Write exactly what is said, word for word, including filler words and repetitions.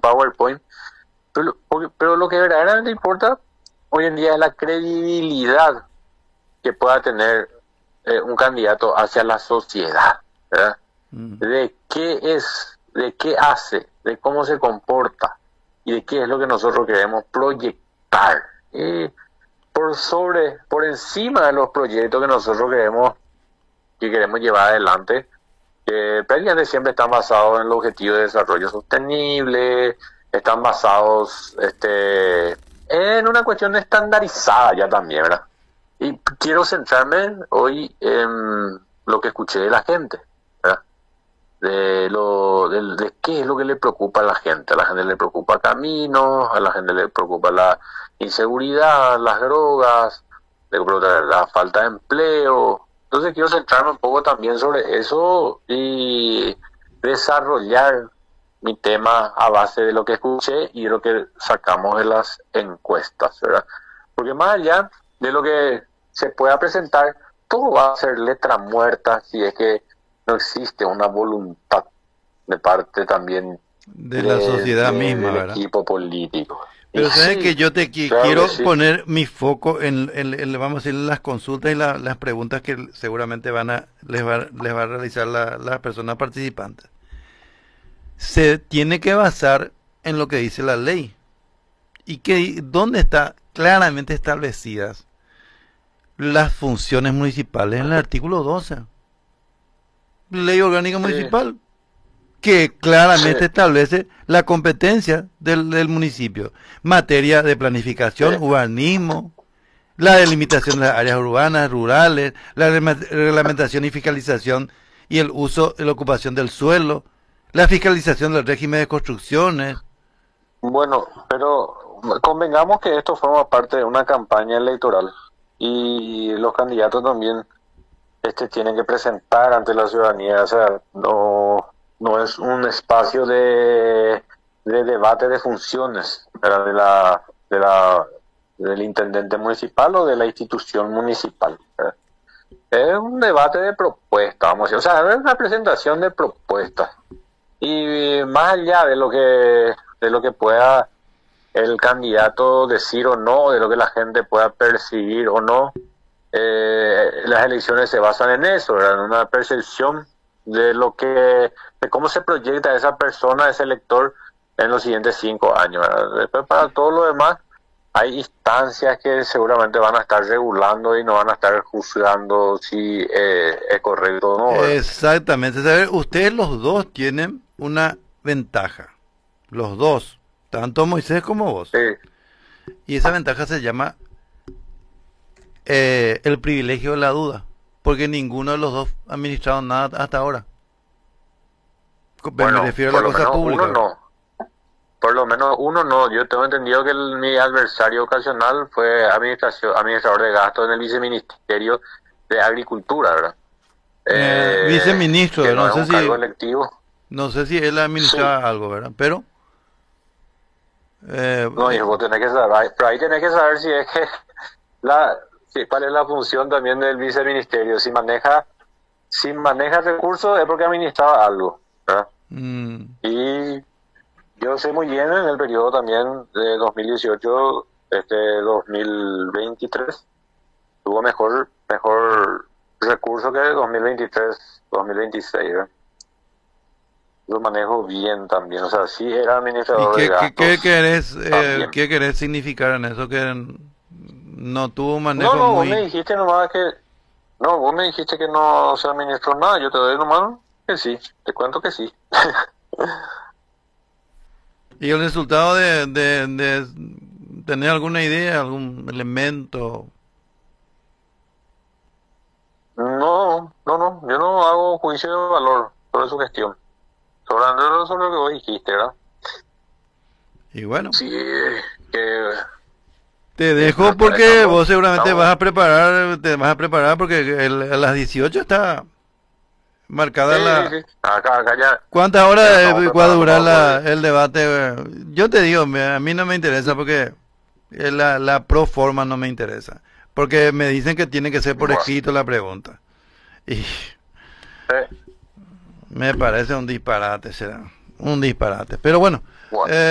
PowerPoint. Pero, porque- pero lo que verdaderamente importa hoy en día es la credibilidad que pueda tener eh, un candidato hacia la sociedad, ¿verdad? Mm. De qué es, de qué hace, de cómo se comporta y de qué es lo que nosotros queremos proyectar. Y por sobre, por encima de los proyectos que nosotros queremos, que queremos llevar adelante, que prácticamente siempre están basados en los objetivos de desarrollo sostenible, están basados este, en una cuestión estandarizada ya también, ¿verdad? Y quiero centrarme hoy en lo que escuché de la gente, ¿verdad? De, lo, de, de qué es lo que le preocupa a la gente. A la gente le preocupa caminos, a la gente le preocupa la inseguridad, las drogas, le preocupa la falta de empleo. Entonces quiero centrarme un poco también sobre eso y desarrollar mi tema a base de lo que escuché y de lo que sacamos de las encuestas, ¿verdad? Porque más allá de lo que se pueda presentar, todo va a ser letra muerta si es que no existe una voluntad de parte también De la de, sociedad de- misma, del ¿verdad? equipo político. Y Pero sabes que sí, yo te qui- claro que quiero sí. poner mi foco en, en- en, vamos a decir, las consultas y la- las preguntas que seguramente van a les va, les va a realizar la- las personas participantes. Se tiene que basar en lo que dice la ley y que dónde está claramente establecidas las funciones municipales en el artículo doce, Ley Orgánica Sí, Municipal, que sí, claramente establece la competencia del, del municipio, materia de sí. planificación, urbanismo, la delimitación de las áreas urbanas, rurales, la rema- reglamentación y fiscalización y el uso y la ocupación del suelo, la fiscalización del régimen de construcciones. Bueno, pero convengamos que esto forma parte de una campaña electoral y los candidatos también este, tienen que presentar ante la ciudadanía, o sea, no, no es un espacio de, de debate de funciones, ¿verdad? De la, de la, del intendente municipal o de la institución municipal, ¿verdad? Es un debate de propuestas, vamos a decir, o sea, es una presentación de propuestas. Y más allá de lo que, de lo que pueda el candidato decir o no, de lo que la gente pueda percibir o no, eh, las elecciones se basan en eso, ¿verdad? En una percepción de lo que, de cómo se proyecta esa persona, ese elector en los siguientes cinco años, ¿verdad? Después para todo lo demás hay instancias que seguramente van a estar regulando y no van a estar juzgando si eh, es correcto o no, ¿verdad? Exactamente. ¿Sabe? Ustedes los dos tienen una ventaja. Los dos. Tanto Moisés como vos. Sí, Y esa ventaja se llama eh, el privilegio de la duda. Porque ninguno de los dos ha administrado nada hasta ahora. Co- Me me bueno, refiero a por la lo cosa menos pública, uno ¿verdad? no. Por lo menos uno no. Yo tengo entendido que el- mi adversario ocasional fue administración, administrador de gastos en el viceministerio de Agricultura, ¿verdad? Eh, Eh, viceministro, que no no es sé un cargo si, electivo. no sé si él Sí. administra algo, ¿verdad? Pero, eh, No, hijo, eh, vos tenés que saber, pero ahí tenés que saber si es que la, si, cuál es la función también del viceministerio. Si maneja, si maneja recursos es porque administraba algo, ¿verdad? mm, Y yo sé muy bien en el periodo también de dos mil dieciocho, este dos mil veintitrés, tuvo mejor mejor recurso que dos mil veintitrés, dos mil veintiséis, ¿verdad? Lo manejo bien también, o sea, sí era ¿y administrador de qué, qué, qué gastos querés, eh, también. qué querés significar en eso? Que no tuvo un No, manejo no, vos me muy... dijiste nomás que, no, vos me dijiste que no se administró nada, yo te doy nomás que sí, te cuento que sí. ¿Y el resultado de, de, de tener alguna idea, algún elemento? No, no, no, yo no hago juicio de valor sobre su gestión, sobre, sobre lo que vos dijiste, ¿verdad? Y bueno, Sí, que te dejo mientras porque estamos, vos seguramente vas estamos, a preparar, te vas a preparar porque el- a las dieciocho está sí, marcada sí, la... sí, acá, acá ya, ¿Cuántas ya horas nos estamos eh, va a preparando durar para la, poder el debate? eh? Yo te digo, me- a mí no me interesa porque eh, la, la pro forma no me interesa. Porque me dicen que tiene que ser ir. por Bueno, escrito la pregunta. Y eh, me parece un disparate, será. Un disparate. Pero bueno, bueno. eh,